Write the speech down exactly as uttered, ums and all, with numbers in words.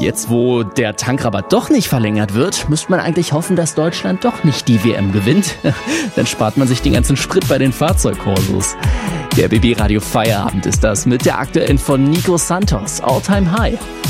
Jetzt, wo der Tankrabatt doch nicht verlängert wird, müsste man eigentlich hoffen, dass Deutschland doch nicht die W M gewinnt. Dann spart man sich den ganzen Sprit bei den Fahrzeugkursus. Der B B Radio Feierabend ist das mit der aktuellen von Nico Santos, All Time High.